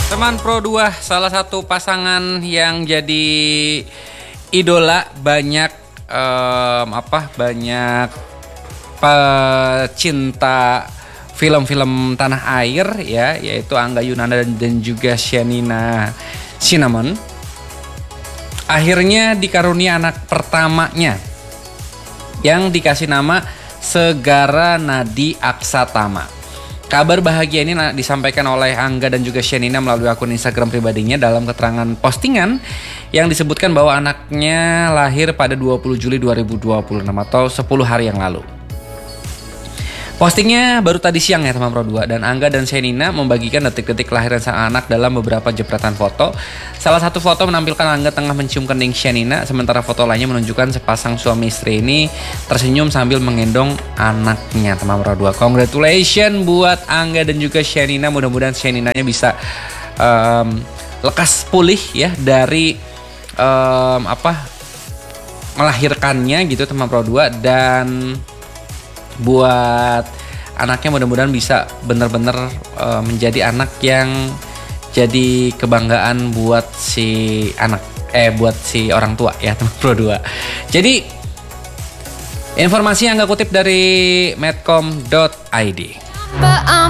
Teman Pro 2, salah satu pasangan yang jadi idola banyak banyak pecinta film-film tanah air ya, yaitu Angga Yunanda dan juga Shenina Cinnamon. Akhirnya dikarunia anak pertamanya yang dikasih nama Segara Nadi Aksatama. Kabar bahagia ini disampaikan oleh Angga dan juga Shenina melalui akun Instagram pribadinya dalam keterangan postingan yang disebutkan bahwa anaknya lahir pada 20 Juli 2026 atau 10 hari yang lalu. Postingnya baru tadi siang ya teman Pro 2, dan Angga dan Shenina membagikan detik-detik kelahiran sang anak dalam beberapa jepretan foto. Salah satu foto menampilkan Angga tengah mencium kening Shenina, sementara foto lainnya menunjukkan sepasang suami istri ini tersenyum sambil menggendong anaknya teman Pro 2. Congratulations buat Angga dan juga Shenina, mudah-mudahan Sheninanya bisa lekas pulih ya dari melahirkannya gitu teman Pro 2, dan buat anaknya mudah-mudahan bisa benar-benar menjadi anak yang jadi kebanggaan buat si buat si orang tua ya teman Pro 2. Jadi informasi yang gak kutip dari medcom.id.